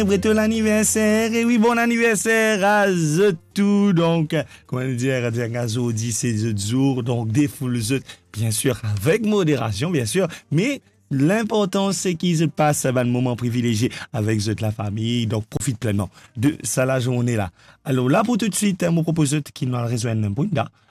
Bientôt l'anniversaire, et oui, bon anniversaire à tout, donc, comment dire, aujourd'hui, c'est le jour, donc, défoule bien sûr, avec modération, bien sûr, mais l'important, c'est qu'ils se passent un moment privilégié avec la famille, donc, profite pleinement de ça la journée là. Alors là, pour tout de suite, je vous propose qu'il nous rejoigne pour une